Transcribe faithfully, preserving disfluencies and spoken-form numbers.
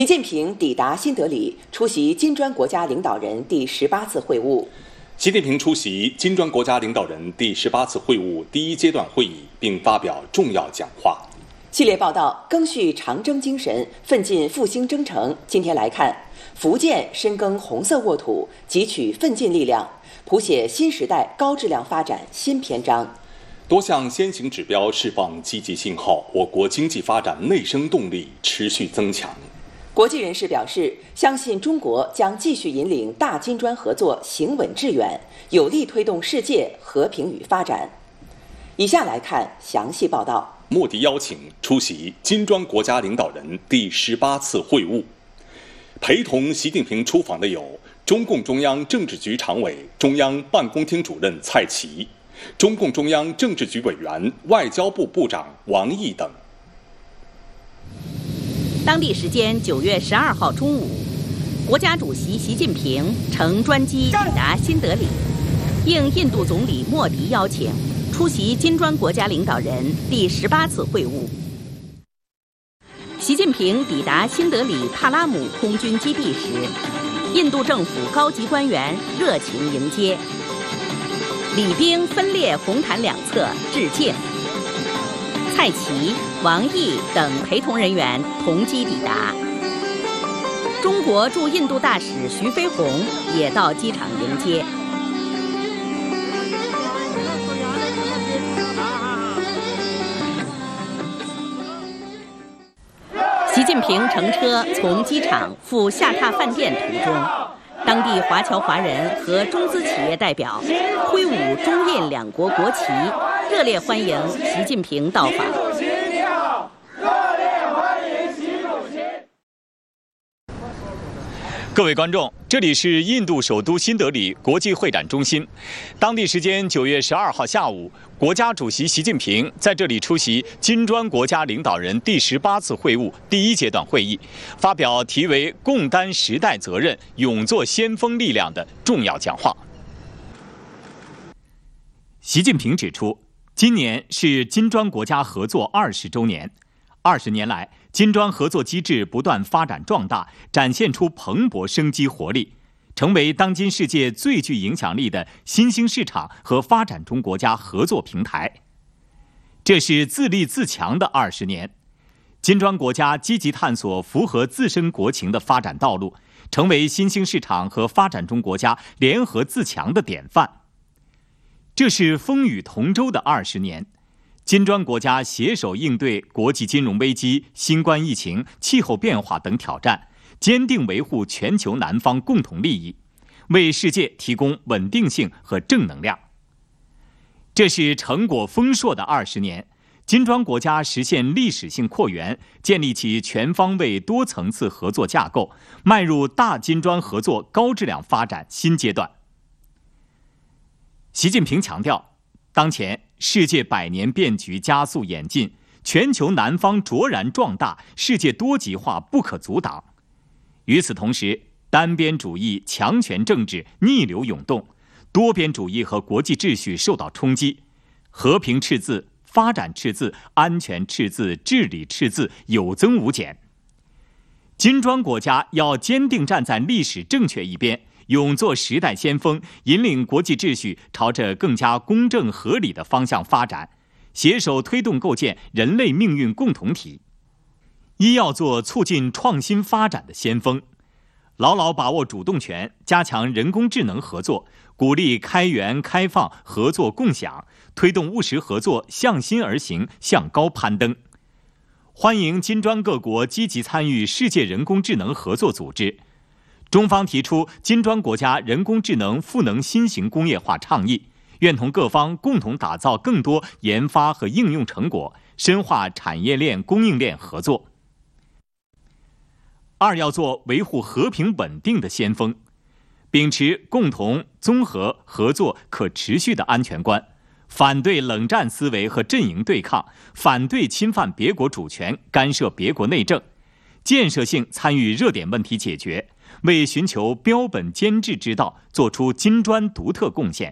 习近平抵达新德里，出席金砖国家领导人第十八次会晤。 习近平出席金砖国家领导人第十八次会晤第一阶段会议，并发表重要讲话。 系列报道赓续长征精神，奋进复兴征程。今天来看，福建深耕红色沃土，汲取奋进力量，谱写新时代高质量发展新篇章。 多项先行指标释放积极信号，我国经济发展内生动力持续增强。 国际人士表示，相信中国将继续引领大金砖合作行稳致远，有力推动世界和平与发展。以下来看详细报道。 莫迪邀请出席金砖国家领导人第十八次会晤，陪同习近平出访的有中共中央政治局常委、中央办公厅主任蔡奇、中共中央政治局委员、外交部部长王毅等。 当地时间九月十二号中午，国家主席习近平乘专机抵达新德里，应印度总理莫迪邀请，出席金砖国家领导人第十八次会晤。习近平抵达新德里帕拉姆空军基地时，印度政府高级官员热情迎接，礼兵分列红毯两侧致敬。蔡奇、王毅等陪同人员同机抵达。中国驻印度大使徐飞鸿也到机场迎接。习近平乘车从机场赴下榻饭店途中，当地华侨华人和中资企业代表挥舞中印两国国旗，热烈欢迎习近平到访。 各位观众，这里是印度首都新德里国际会展中心。当地时间九月十二号下午，国家主席习近平在这里出席金砖国家领导人第十八次会晤第一阶段会议，发表题为“共担时代责任，勇做先锋力量”的重要讲话。习近平指出，今年是金砖国家合作二十周年。二十年来，金砖合作机制不断发展壮大，展现出蓬勃生机活力，成为当今世界最具影响力的新兴市场和发展中国家合作平台。这是自立自强的二十年，金砖国家积极探索符合自身国情的发展道路，成为新兴市场和发展中国家联合自强的典范。这是风雨同舟的二十年。金砖国家携手应对国际金融危机、新冠疫情、气候变化等挑战，坚定维护全球南方共同利益，为世界提供稳定性和正能量。这是成果丰硕的二十年，金砖国家实现历史性扩员，建立起全方位多层次合作架构，迈入大金砖合作高质量发展新阶段。习近平强调，当前世界百年变局加速演进，全球南方卓然壮大，世界多极化不可阻挡。与此同时，单边主义、强权政治逆流涌动，多边主义和国际秩序受到冲击，和平赤字、发展赤字、安全赤字、治理赤字有增无减。金砖国家要坚定站在历史正确一边，勇做时代先锋，引领国际秩序朝着更加公正合理的方向发展，携手推动构建人类命运共同体。一要做促进创新发展的先锋，牢牢把握主动权，加强人工智能合作，鼓励开源开放合作共享，推动务实合作向心而行，向高攀登。欢迎金砖各国积极参与世界人工智能合作组织。中方提出金砖国家人工智能赋能新型工业化倡议，愿同各方共同打造更多研发和应用成果，深化产业链供应链合作。二要做维护和平稳定的先锋，秉持共同、综合、合作、可持续的安全观，反对冷战思维和阵营对抗，反对侵犯别国主权、干涉别国内政，建设性参与热点问题解决，为寻求标本兼治之道做出金砖独特贡献。